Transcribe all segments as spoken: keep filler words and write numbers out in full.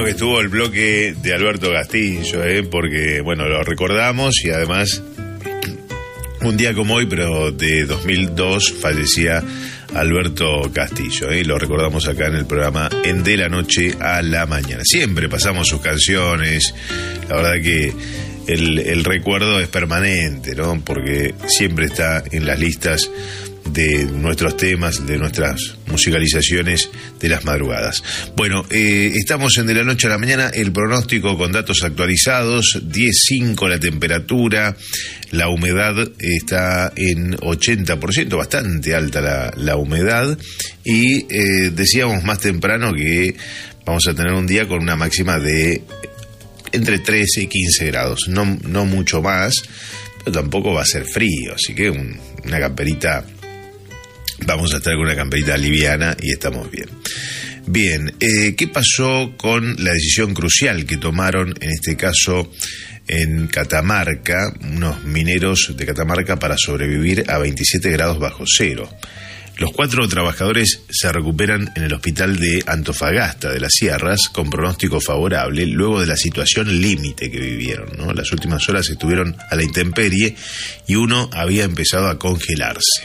que estuvo el bloque de Alberto Castillo, ¿eh? Porque, bueno, lo recordamos y además, un día como hoy, pero de dos mil dos, fallecía Alberto Castillo, ¿eh? Lo recordamos acá en el programa en De la Noche a la Mañana. Siempre pasamos sus canciones, la verdad que el, el recuerdo es permanente, ¿no? Porque siempre está en las listas de nuestros temas, de nuestras musicalizaciones de las madrugadas. Bueno, eh, estamos en De la Noche a la Mañana, el pronóstico con datos actualizados, diez cinco la temperatura, la humedad está en ochenta por ciento, bastante alta la, la humedad, y eh, decíamos más temprano que vamos a tener un día con una máxima de entre trece y quince grados, no, no mucho más, pero tampoco va a ser frío, así que un, una camperita. Vamos a estar con una camperita liviana y estamos bien. Bien, eh, ¿qué pasó con la decisión crucial que tomaron, en este caso, en Catamarca, unos mineros de Catamarca, para sobrevivir a veintisiete grados bajo cero? Los cuatro trabajadores se recuperan en el hospital de Antofagasta de las Sierras con pronóstico favorable luego de la situación límite que vivieron, ¿no? Las últimas horas estuvieron a la intemperie y uno había empezado a congelarse.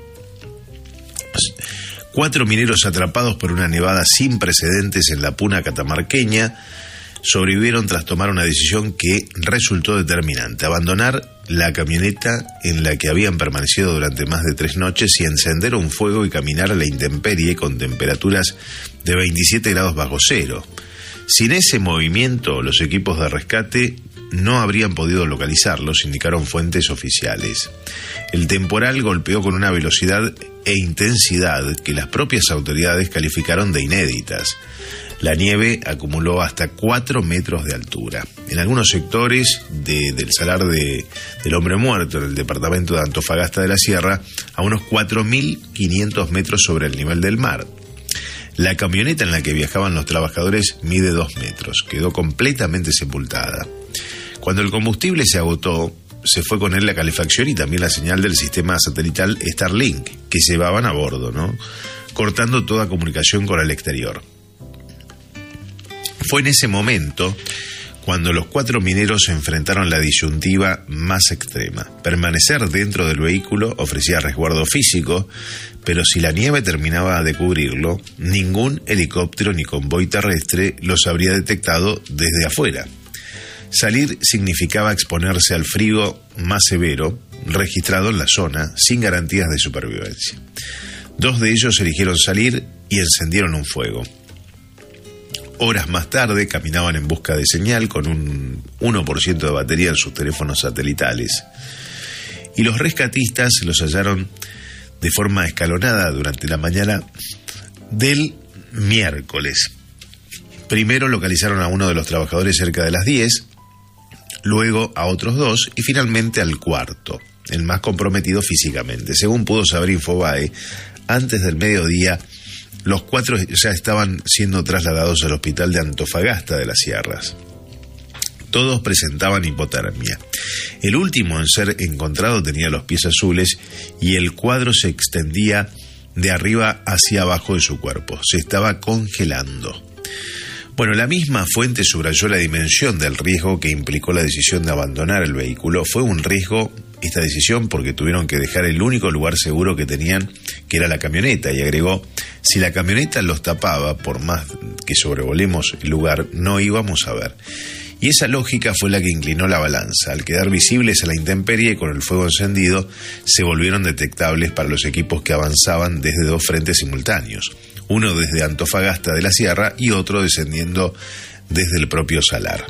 Cuatro mineros atrapados por una nevada sin precedentes en la puna catamarqueña sobrevivieron tras tomar una decisión que resultó determinante: abandonar la camioneta en la que habían permanecido durante más de tres noches y encender un fuego y caminar a la intemperie con temperaturas de veintisiete grados bajo cero. Sin ese movimiento, los equipos de rescate no habrían podido localizarlos, indicaron fuentes oficiales. El temporal golpeó con una velocidad e intensidad que las propias autoridades calificaron de inéditas. La nieve acumuló hasta cuatro metros de altura. En algunos sectores de, del Salar de, del Hombre Muerto, en el departamento de Antofagasta de la Sierra, a unos cuatro mil quinientos metros sobre el nivel del mar. La camioneta en la que viajaban los trabajadores mide dos metros, quedó completamente sepultada. Cuando el combustible se agotó, se fue con él la calefacción y también la señal del sistema satelital Starlink que llevaban a bordo, ¿no? Cortando toda comunicación con el exterior. Fue en ese momento cuando los cuatro mineros se enfrentaron la disyuntiva más extrema. Permanecer dentro del vehículo ofrecía resguardo físico, pero si la nieve terminaba de cubrirlo, ningún helicóptero ni convoy terrestre los habría detectado desde afuera. Salir significaba exponerse al frío más severo registrado en la zona, sin garantías de supervivencia. Dos de ellos eligieron salir y encendieron un fuego. Horas más tarde caminaban en busca de señal con un uno por ciento de batería en sus teléfonos satelitales. Y los rescatistas los hallaron de forma escalonada durante la mañana del miércoles. Primero localizaron a uno de los trabajadores cerca de las diez, luego a otros dos y finalmente al cuarto, el más comprometido físicamente. Según pudo saber Infobae, antes del mediodía los cuatro ya estaban siendo trasladados al hospital de Antofagasta de las Sierras. Todos presentaban hipotermia. El último en ser encontrado tenía los pies azules y el cuadro se extendía de arriba hacia abajo de su cuerpo. Se estaba congelando. Bueno, la misma fuente subrayó la dimensión del riesgo que implicó la decisión de abandonar el vehículo. Fue un riesgo esta decisión porque tuvieron que dejar el único lugar seguro que tenían, que era la camioneta, y agregó: si la camioneta los tapaba, por más que sobrevolemos el lugar, no íbamos a ver. Y esa lógica fue la que inclinó la balanza. Al quedar visibles a la intemperie y con el fuego encendido, se volvieron detectables para los equipos que avanzaban desde dos frentes simultáneos. Uno desde Antofagasta de la Sierra y otro descendiendo desde el propio Salar.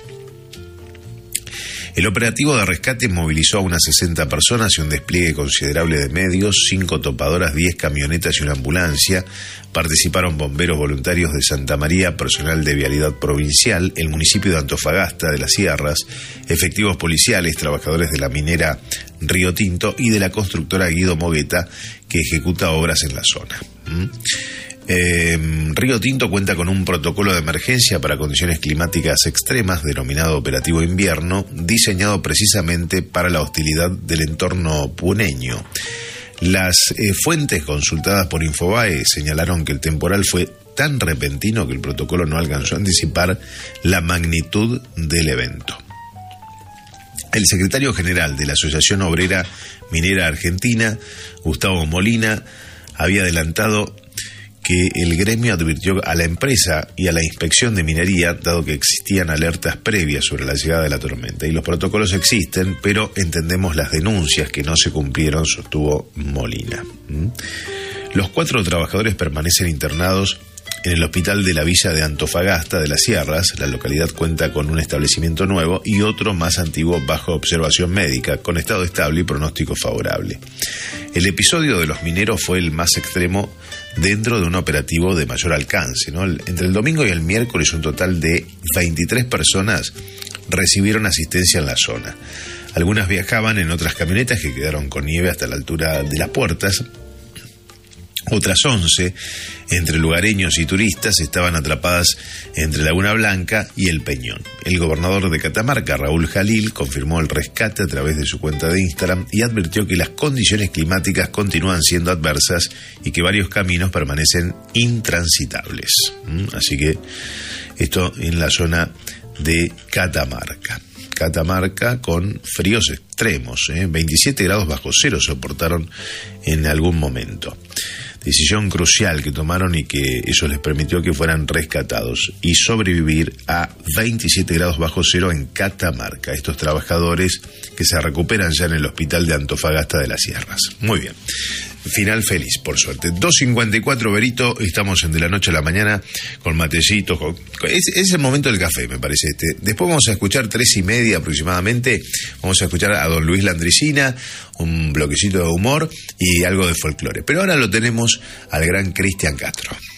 El operativo de rescate movilizó a unas sesenta personas y un despliegue considerable de medios, cinco topadoras, diez camionetas y una ambulancia. Participaron bomberos voluntarios de Santa María, personal de Vialidad Provincial, el municipio de Antofagasta de las Sierras, efectivos policiales, trabajadores de la minera Río Tinto y de la constructora Guido Mogueta, que ejecuta obras en la zona. ¿Mm? Eh, Río Tinto cuenta con un protocolo de emergencia para condiciones climáticas extremas denominado Operativo Invierno, diseñado precisamente para la hostilidad del entorno puneño. Las eh, fuentes consultadas por Infobae señalaron que el temporal fue tan repentino que el protocolo no alcanzó a anticipar la magnitud del evento. El secretario general de la Asociación Obrera Minera Argentina, Gustavo Molina, había adelantado que el gremio advirtió a la empresa y a la inspección de minería, dado que existían alertas previas sobre la llegada de la tormenta. Y los protocolos existen, pero entendemos las denuncias que no se cumplieron, sostuvo Molina. ¿Mm? Los cuatro trabajadores permanecen internados en el hospital de la villa de Antofagasta de las Sierras. La localidad cuenta con un establecimiento nuevo y otro más antiguo bajo observación médica, con estado estable y pronóstico favorable. El episodio de los mineros fue el más extremo dentro de un operativo de mayor alcance, ¿no? Entre el domingo y el miércoles un total de veintitrés personas recibieron asistencia en la zona. Algunas viajaban en otras camionetas que quedaron con nieve hasta la altura de las puertas. Otras once, entre lugareños y turistas, estaban atrapadas entre Laguna Blanca y El Peñón. El gobernador de Catamarca, Raúl Jalil, confirmó el rescate a través de su cuenta de Instagram y advirtió que las condiciones climáticas continúan siendo adversas y que varios caminos permanecen intransitables. Así que esto en la zona de Catamarca. Catamarca con fríos extremos, ¿eh? veintisiete grados bajo cero soportaron en algún momento. Decisión crucial que tomaron y que eso les permitió que fueran rescatados y sobrevivir a veintisiete grados bajo cero en Catamarca. Estos trabajadores que se recuperan ya en el hospital de Antofagasta de las Sierras. Muy bien. Final feliz, por suerte. dos cincuenta y cuatro, Berito, estamos en De la Noche a la Mañana con matecitos. Con... Es, es el momento del café, me parece. este. Después vamos a escuchar tres y media aproximadamente. Vamos a escuchar a don Luis Landricina, un bloquecito de humor y algo de folclore. Pero ahora lo tenemos al gran Cristian Castro.